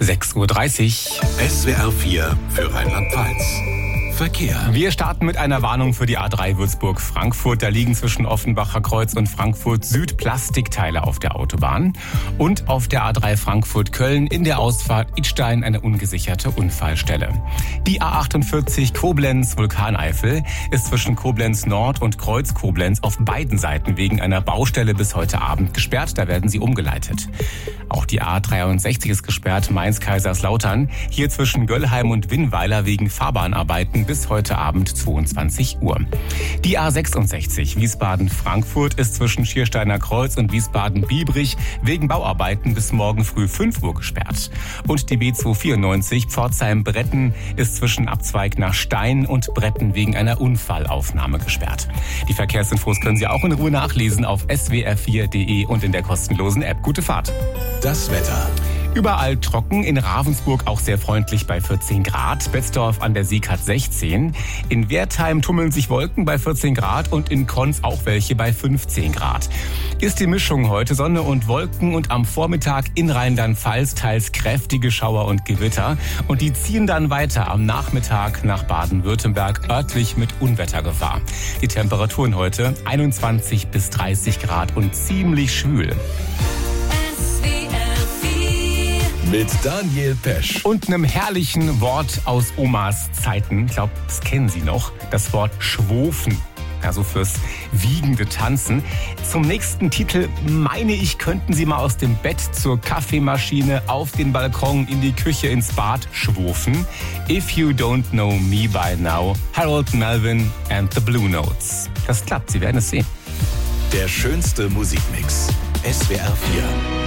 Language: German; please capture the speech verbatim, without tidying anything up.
sechs Uhr dreißig. S W R vier für Rheinland-Pfalz. Verkehr. Wir starten mit einer Warnung für die A drei Würzburg-Frankfurt. Da liegen zwischen Offenbacher Kreuz und Frankfurt Süd Plastikteile auf der Autobahn. Und auf der A drei Frankfurt-Köln in der Ausfahrt Idstein eine ungesicherte Unfallstelle. Die A achtundvierzig Koblenz-Vulkaneifel ist zwischen Koblenz Nord und Kreuz Koblenz auf beiden Seiten wegen einer Baustelle bis heute Abend gesperrt. Da werden sie umgeleitet. Auch die A dreiundsechzig ist gesperrt, Mainz-Kaiserslautern. Hier zwischen Göllheim und Winnweiler wegen Fahrbahnarbeiten bis heute Abend zweiundzwanzig Uhr. Die A sechsundsechzig Wiesbaden-Frankfurt ist zwischen Schiersteiner Kreuz und Wiesbaden-Biebrich wegen Bauarbeiten bis morgen früh fünf Uhr gesperrt. Und die B zweihundertvierundneunzig Pforzheim-Bretten ist zwischen Abzweig nach Stein und Bretten wegen einer Unfallaufnahme gesperrt. Die Verkehrsinfos können Sie auch in Ruhe nachlesen auf s w r vier punkt d e und in der kostenlosen App. Gute Fahrt. Das Wetter. Überall trocken, in Ravensburg auch sehr freundlich bei vierzehn Grad. Betzdorf an der Sieg hat sechzehn. In Wertheim tummeln sich Wolken bei vierzehn Grad und in Konz auch welche bei fünfzehn Grad. Ist die Mischung heute Sonne und Wolken und am Vormittag in Rheinland-Pfalz teils kräftige Schauer und Gewitter. Und die ziehen dann weiter am Nachmittag nach Baden-Württemberg, örtlich mit Unwettergefahr. Die Temperaturen heute einundzwanzig bis dreißig Grad und ziemlich schwül. Mit Daniel Pesch. Und einem herrlichen Wort aus Omas Zeiten. Ich glaube, das kennen Sie noch. Das Wort Schwofen. Also fürs wiegende Tanzen. Zum nächsten Titel, meine ich, könnten Sie mal aus dem Bett zur Kaffeemaschine, auf den Balkon, in die Küche, ins Bad schwofen. If you don't know me by now, Harold Melvin and the Blue Notes. Das klappt, Sie werden es sehen. Der schönste Musikmix. S W R vier.